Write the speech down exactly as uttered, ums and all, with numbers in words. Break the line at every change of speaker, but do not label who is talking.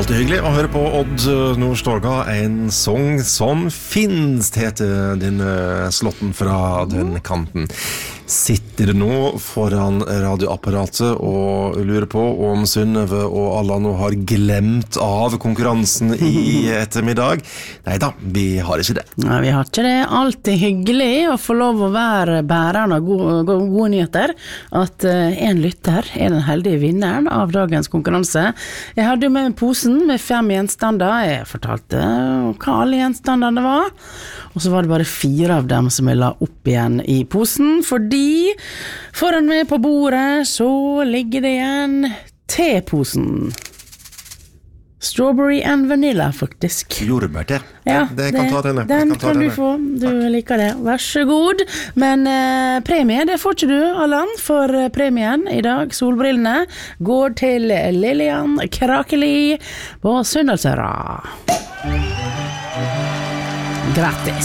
Alltid hyggelig å høre på Odd Nordstoga. En sång som finst, heter din slotten fra den kanten. Sitter du nå foran radioapparatet og lurer på om Synnøve og alle nå har glemt av konkurransen i ettermiddag? Neida, vi har ikke det.
Nei, vi har ikke det. Alltid hyggelig å få lov å være bæreren av gode, gode nyheter. At en lytter er den heldige vinneren av dagens konkurranse. Jeg hadde jo med posen med fem gjenstander. Jeg fortalte hva alle gjenstandene var. Og så var det bare fire av dem som jeg la opp igjen i posen, fordi foran meg på bordet så ligger det igjen teposen. Strawberry and vanilla, faktisk.
Jordbærte.
Ja,
det, det kan ta denne.
Den
kan, ta
kan
denne.
du få. Du Takk. Liker det. Vær så god. Men eh, premie, det får ikke du, Allan, for premien i dag. Solbrillene går til Lilian Krakeli på Sunndalsøra. Grattis.